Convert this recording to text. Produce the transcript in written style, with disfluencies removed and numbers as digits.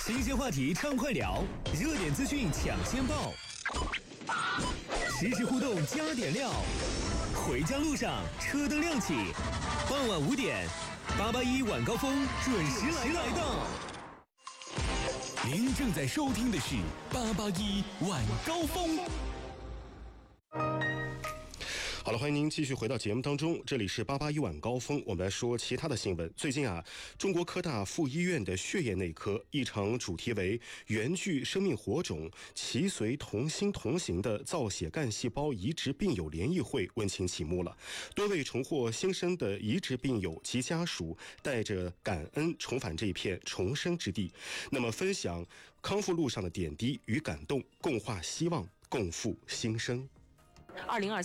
新鲜话题畅快聊，热点资讯抢先报，实时互动加点料。回家路上车灯亮起，傍晚5点，881晚高峰准时来到。您正在收听的是881晚高峰。 好了，欢迎您继续回到节目当中，这里是881晚高峰，我们来说其他的新闻。最近中国科大附医院的血液内科一场主题为源具生命火种，其随同心同行的造血干细胞移植病友联谊会温情启幕了。多位重获新生的移植病友及家属带着感恩重返这一片重生之地，那么分享康复路上的点滴与感动，共话希望，共赴新生。 2023